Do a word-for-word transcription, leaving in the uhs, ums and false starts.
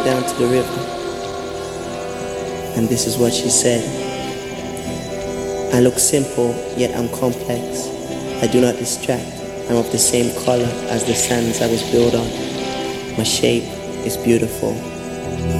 went down to the river, and this is what she said. I look simple, yet I'm complex. I do not distract. I'm of the same color as the sands I was built on. My shape is beautiful.